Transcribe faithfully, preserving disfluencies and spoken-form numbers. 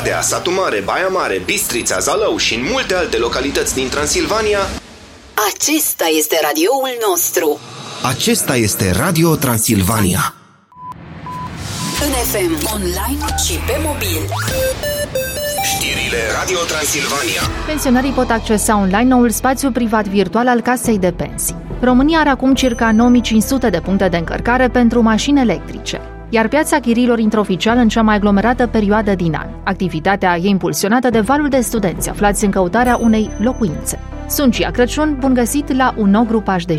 Oradea, Satu Mare, Baia Mare, Bistrița, Zalău și în multe alte localități din Transilvania. Acesta este radioul nostru. Acesta este Radio Transilvania. În F M, online și pe mobil. Știrile Radio Transilvania. Pensionarii pot accesa online noul spațiu privat virtual al Casei de Pensii. România are acum circa nouă mii cinci sute de puncte de încărcare pentru mașini electrice, iar piața chiriilor intră oficial în cea mai aglomerată perioadă din an. Activitatea e impulsionată de valul de studenți aflați în căutarea unei locuințe. Sunt Cia Crăciun, bun găsit la un nou grupaj de